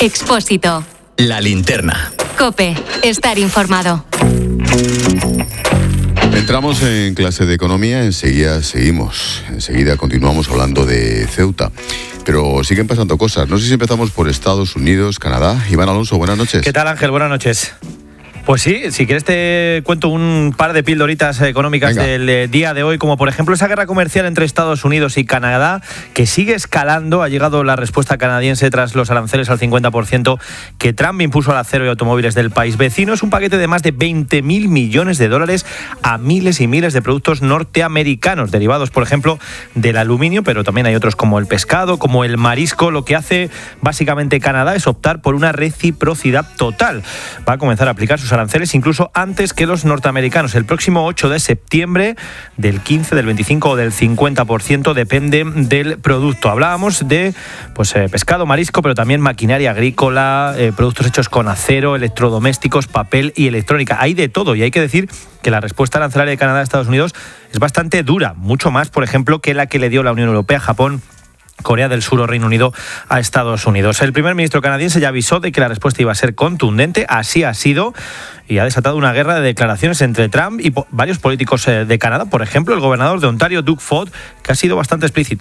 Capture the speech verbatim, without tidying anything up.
Expósito. La linterna. COPE. Estar informado. Entramos en clase de economía, enseguida seguimos, enseguida continuamos hablando de Ceuta. Pero siguen pasando cosas. No sé si empezamos por Estados Unidos, Canadá. Iván Alonso, buenas noches. ¿Qué tal, Ángel? Buenas noches. Pues sí, si quieres te cuento un par de pildoritas económicas Venga. del eh, día de hoy, como por ejemplo esa guerra comercial entre Estados Unidos y Canadá, que sigue escalando. Ha llegado la respuesta canadiense tras los aranceles al cincuenta por ciento que Trump impuso al acero y automóviles del país vecino. Es un paquete de más de veinte mil millones de dólares a miles y miles de productos norteamericanos, derivados, por ejemplo, del aluminio, pero también hay otros como el pescado, como el marisco. Lo que hace básicamente Canadá es optar por una reciprocidad total. Va a comenzar a aplicar sus aranceles incluso antes que los norteamericanos. El próximo ocho de septiembre, del quince, del veinticinco o del cincuenta por ciento, depende del producto. Hablábamos de pues eh, pescado, marisco, pero también maquinaria agrícola, eh, productos hechos con acero, electrodomésticos, papel y electrónica. Hay de todo, y hay que decir que la respuesta arancelaria de Canadá a Estados Unidos es bastante dura, mucho más, por ejemplo, que la que le dio la Unión Europea, Japón, Corea del Sur o Reino Unido a Estados Unidos. El primer ministro canadiense ya avisó de que la respuesta iba a ser contundente, así ha sido, y ha desatado una guerra de declaraciones entre Trump y po- varios políticos eh, de Canadá. Por ejemplo, el gobernador de Ontario, Doug Ford, que ha sido bastante explícito.